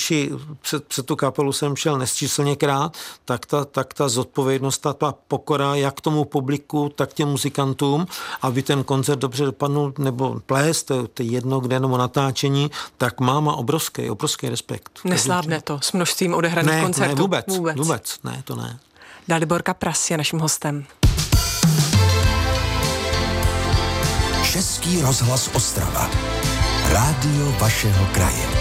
Aleši, před tu kapelu jsem šel nesčíslněkrát, tak ta zodpovědnost, ta pokora jak tomu publiku, tak těm muzikantům, aby ten koncert dobře dopadnul, nebo ples, to je jedno kde, nebo natáčení, tak má obrovský respekt. Neslábne to s množstvím odehraných koncertů? Ne, vůbec, ne, to ne. Dalibor Kapras je naším hostem. Český rozhlas Ostrava. Rádio vašeho kraje.